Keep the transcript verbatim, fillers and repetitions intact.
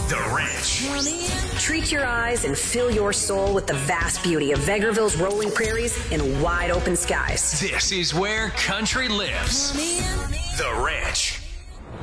The Ranch. Treat your eyes and fill your soul with the vast beauty of Vegreville's rolling prairies and wide open skies. This is where country lives. The Ranch.